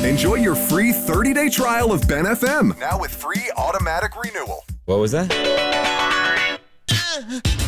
Enjoy your free 30-day trial of Ben FM, now with free automatic renewal. What was that?